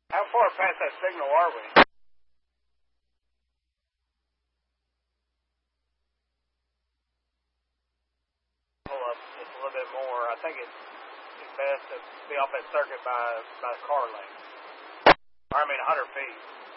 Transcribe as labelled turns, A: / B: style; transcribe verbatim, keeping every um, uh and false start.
A: How far past that signal are we? Pull up just a little bit more. I think it's, it's best to be off that circuit by by the car lane. Or I mean, one hundred feet.